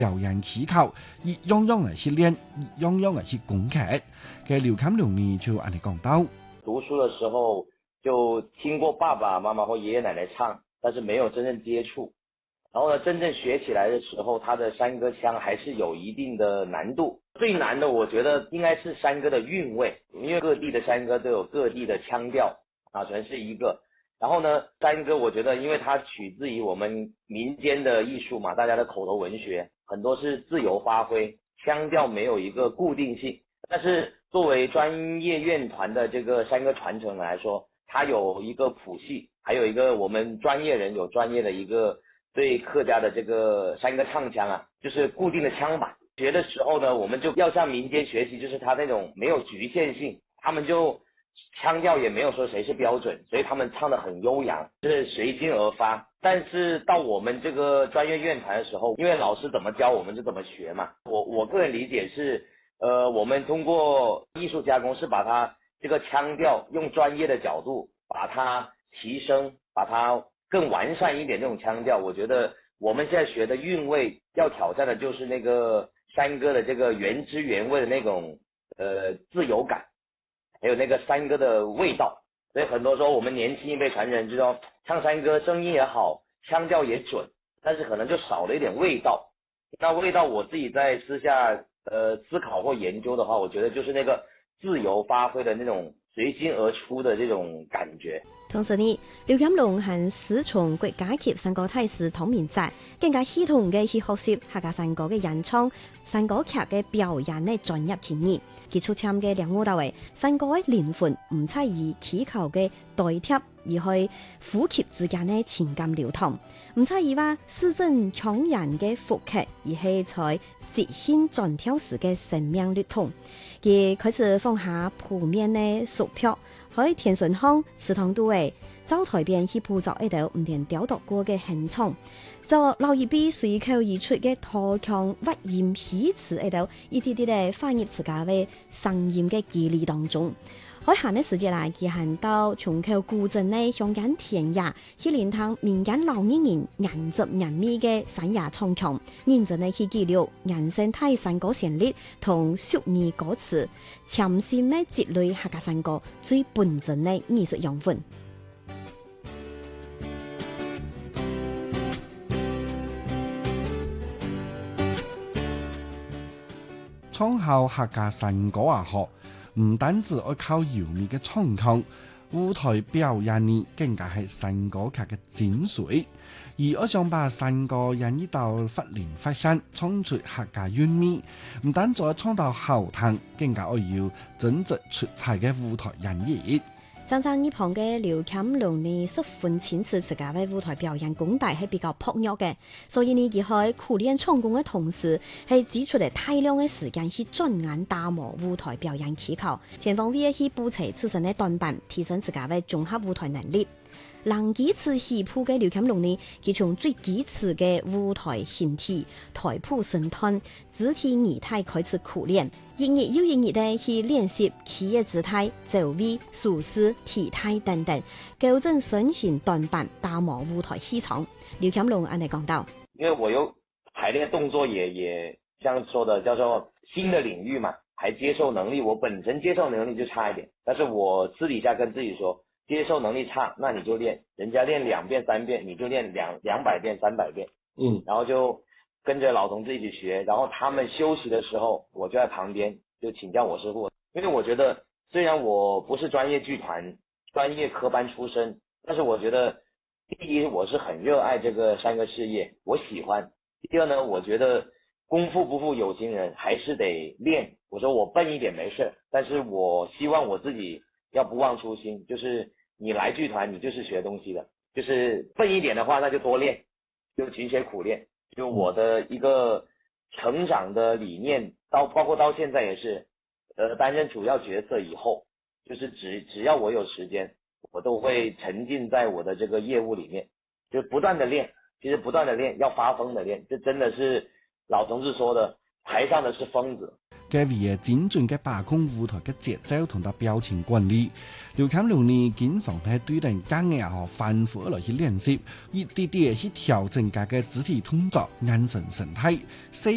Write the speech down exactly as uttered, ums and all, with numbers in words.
表演技巧，一樣樣嚟去練，一樣樣嚟去攻克。嘅劉錦龍呢就按你講到， 讀書的時候就聽過爸爸媽媽或爺爺奶奶唱，但是沒有真正接觸。然後呢，真正學起來的時候，他的山歌腔還是有一定的難度。最難的，我覺得應該是山歌的韻味，因為各地的山歌都有各地的腔調啊，全是一個。然後呢，山歌我覺得，因為它取自於我們民間的藝術嘛，大家的口頭文學，很多是自由發揮，腔調沒有一個固定性。但是作為專業樂團的這個山歌傳承來說，它有一個譜系，還有一個我們專業人有專業的一個對客家的這個山歌唱腔啊，就是固定的腔板。學的時候呢，我們就要向民間學習，就是它那種沒有局限性，他們就腔調也沒有說誰是標準，所以他們唱得很悠揚，就是隨心而發。但是到我們這個專業樂團的時候，因為老師怎麼教我們就怎麼學嘛。我我個人理解是，呃，我們通過藝術加工是把它這個腔調用專業的角度把它提升，把它更完善一點這種腔調。我覺得我們現在學的韻味要挑戰的就是那個山歌的這個原汁原味的那種呃自由感，還有那個山歌的味道。所以很多時候我們年輕一輩傳人知道唱山歌聲音也好，腔調也準，但是可能就少了一點味道。那味道我自己在私下呃思考或研究的話，我覺得就是那個自由發揮的那種隨心而出的這種感覺。 同時呢，劉錦龍係師從國家級山歌大師湯明澤，更加系統嘅去學習客家山歌嘅演唱、山歌劇嘅表演嘅專業經驗。佢出參嘅領悟到嘅山歌嘅靈魂唔係以祈求嘅代替，而係夫妻之間嘅情感流通；唔係以話字正腔圓嘅復刻，而係在即興轉調時嘅生命律動。佢開始放下譜面嘅俗票，喺田順康祠堂度嘅走台邊去捕捉一道唔田雕琢過嘅現場，就留一筆隨口而出嘅拖腔屈音起詞一道，一啲啲嘅翻入自家嘅聲音嘅記憶當中。喺閒嘅時節嚟，佢行到松口古鎮呢鄉間田野，去聆聽民間老年人原汁原味嘅山野唱腔，認真呢去記錄原生態山歌旋律同俗語歌詞，潛心呢積累客家山歌最本真嘅藝術養分。 唱好客家山歌啊！學唔單止要靠搖咪嘅唱腔，舞台表演呢更加係山歌劇嘅精髓。而我想把山歌演繹到發靈發聲，唱出客家韻味，唔單止唱到好聽，更加要真正出彩嘅舞台演繹。 站在一旁嘅劉錦龍呢，十分清楚自家嘅舞台表演功底係比較薄弱嘅，所以呢，佢喺苦練唱功嘅同時，係指出嚟大量嘅時間去鑽研打磨舞台表演技巧，全方位去補齊自身嘅短板，提升自家嘅綜合舞台能力。能基礎起步嘅劉錦龍呢，佢從最基礎嘅舞台形體、台譜身段、肢體儀態開始苦練，一日又一日地去練習企業姿態、走位、數勢、體態等等，糾正身形短板，打磨舞台氣場。劉錦龍按你講到， 因為我有排練動作也也像說的叫做新的領域嘛，還接受能力，我本身接受能力就差一點，但是我私底下跟自己說，接受能力差，那你就練，人家練兩遍三遍，你就練兩兩百遍三百遍，嗯，然後就跟着老同志一起學，然後他們休息的時候，我就在旁邊就請教我師傅，因為我覺得雖然我不是專業劇團、專業科班出身，但是我覺得第一我是很熱愛這個山歌事業，我喜歡；第二呢，我覺得功夫不負有心人，還是得練。我說我笨一點沒事，但是我希望我自己要不忘初心，就是你來劇團，你就是學東西的，就是笨一點的話，那就多練，就勤學苦練。就我的一個成長的理念，到包括到現在也是，呃，擔任主要角色以後，就是只只要我有時間，我都會沉浸在我的這個業務裡面，就不斷的練。其實不斷的練，要發瘋的練，這真的是老同志說的，台上的是瘋子。 佢為精準嘅把控舞台嘅節奏同埋表情管理，劉錦龍呢經常喺對人講嘅後反覆來去練習，一啲啲去調整佢嘅肢體動作、眼神神態。